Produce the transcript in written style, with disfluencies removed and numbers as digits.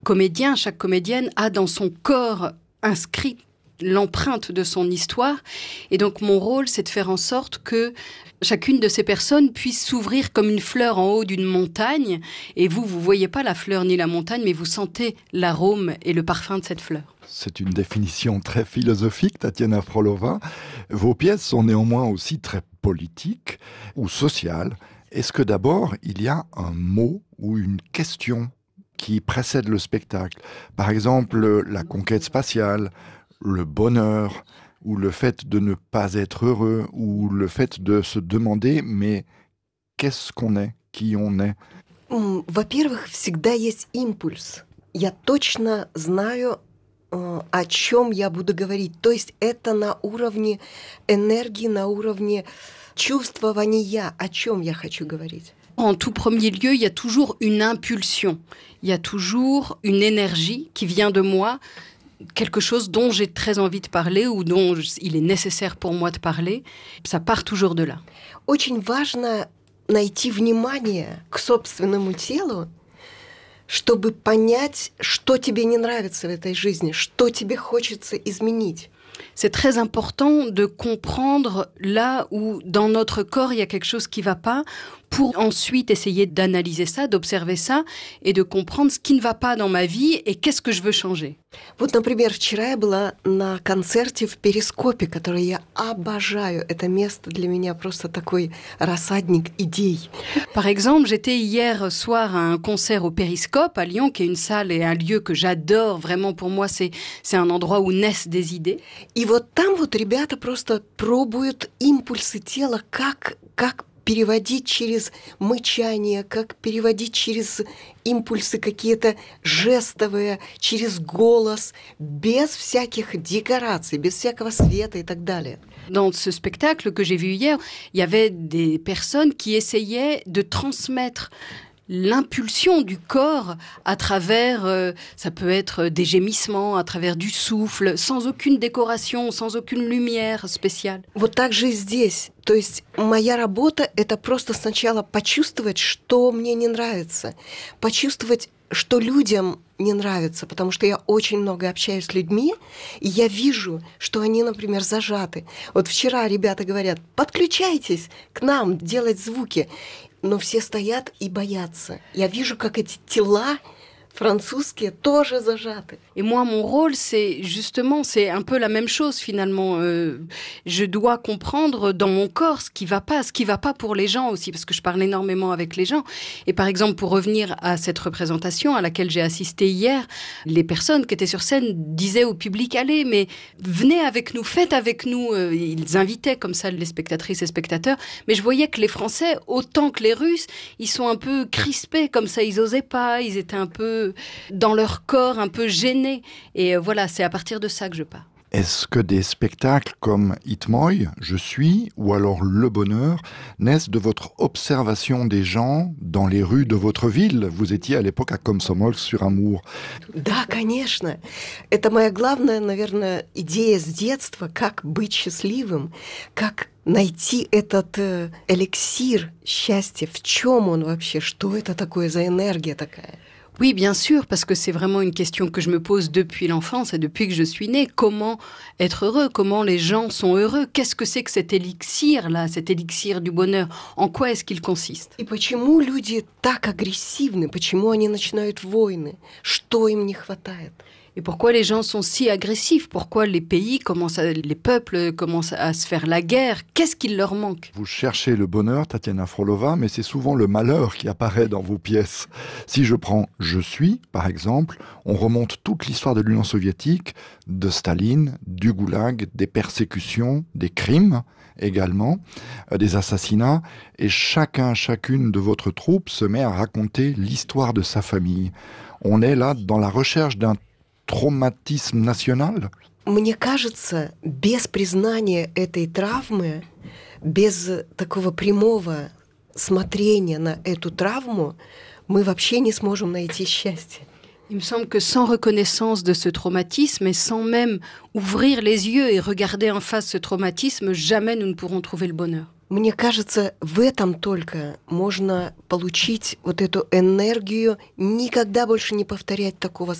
comédien, chaque comédienne a dans son corps inscrit l'empreinte de son histoire. Et donc, mon rôle, c'est de faire en sorte que chacune de ces personnes puisse s'ouvrir comme une fleur en haut d'une montagne. Et vous voyez pas la fleur ni la montagne, mais vous sentez l'arôme et le parfum de cette fleur. C'est une définition très philosophique, Tatiana Frolova. Vos pièces sont néanmoins aussi très politiques ou sociales. Est-ce que d'abord, il y a un mot ou une question qui précède le spectacle? Par exemple, la conquête spatiale, le bonheur, ou le fait de ne pas être heureux, ou le fait de se demander, mais qu'est-ce qu'on est, qui on est? Во-первых, всегда есть импульс. Я точно знаю, о чем я буду говорить. То есть это на уровне энергии, на уровне чувствования, о чем я хочу говорить. En tout premier lieu, il y a toujours une impulsion. Il y a toujours une énergie qui vient de moi, quelque chose dont j'ai très envie de parler ou dont il est nécessaire pour moi de parler. Ça part toujours de là. Очень важно найти внимание к собственному телу, чтобы понять, что тебе не нравится в этой жизни, что тебе хочется изменить. C'est très important de comprendre là où dans notre corps il y a quelque chose qui ne va pas pour ensuite essayer d'analyser ça, d'observer ça et de comprendre ce qui ne va pas dans ma vie et qu'est-ce que je veux changer. Вот, например, вчера я была на концерте в Перископе, который я обожаю. Это место для меня просто такой рассадник идей. Par exemple, j'étais hier soir à un concert au Périscope à Lyon, qui est une salle et un lieu que j'adore. Vraiment, pour moi, c'est un endroit où naissent des idées. И вот там вот ребята просто пробуют импульсы тела, как переводить через мычание, как переводить через импульсы какие-то жестовые, через голос, без всяких декораций, без всякого света и так далее. Dans ce spectacle que j'ai vu hier, il y avait des personnes qui essayaient de transmettre l'impulsion du corps à travers, ça peut être des gémissements, à travers du souffle, sans aucune décoration, sans aucune lumière spéciale. Вот так же и здесь. То есть моя работа – это просто сначала почувствовать, что мне не нравится, почувствовать, что людям не нравится, потому что я очень много общаюсь с людьми, и я вижу, что они, например, зажаты. Вот вчера ребята говорят: подключайтесь к нам делать звуки. Но все стоят и боятся. Я вижу, как эти тела franzouskие тоже зажаты. Et moi, mon rôle, c'est justement, c'est un peu la même chose finalement. Je dois comprendre dans mon corps ce qui va pas pour les gens aussi, parce que je parle énormément avec les gens. Et par exemple, pour revenir à cette représentation à laquelle j'ai assisté hier, les personnes qui étaient sur scène disaient au public: allez, mais venez avec nous, faites avec nous. Ils invitaient comme ça les spectatrices et spectateurs. Mais je voyais que les Français, autant que les Russes, ils sont un peu crispés comme ça, ils osaient pas, ils étaient un peu dans leur corps, un peu gênés. Et voilà, c'est à partir de ça que je parle. Est-ce que des spectacles comme Itmoy, Je suis, ou alors Le Bonheur, naissent de votre observation des gens dans les rues de votre ville? Vous étiez à l'époque à Комсомольск-sur-Амур. Да, конечно. Это моя главная, наверное, идея с детства, как быть счастливым, как найти этот эликсир счастья, в чем он вообще, что это такое за энергия такая. Oui, bien sûr, parce que c'est vraiment une question que je me pose depuis l'enfance et depuis que je suis née. Comment être heureux? Comment les gens sont heureux? Qu'est-ce que c'est que cet élixir-là, cet élixir du bonheur? En quoi est-ce qu'il consiste? И почему люди так агрессивны? Почему они начинают войны? Что им не хватает? Et pourquoi les gens sont si agressifs? Pourquoi les peuples commencent à se faire la guerre? Qu'est-ce qu'il leur manque? Vous cherchez le bonheur, Tatiana Frolova, mais c'est souvent le malheur qui apparaît dans vos pièces. Si je prends Je suis, par exemple, on remonte toute l'histoire de l'Union soviétique, de Staline, du goulag, des persécutions, des crimes également, des assassinats, et chacune de votre troupe se met à raconter l'histoire de sa famille. On est là dans la recherche d'un traumatisme national? Мне кажется, без признания этой травмы, без такого прямого смотрения на эту травму, мы вообще не сможем найти счастье. Il me semble que sans reconnaissance de ce traumatisme et sans même ouvrir les yeux et regarder en face ce traumatisme, jamais nous ne pourrons trouver le bonheur. Мне кажется, в этом только можно получить вот эту энергию, никогда больше не повторять такого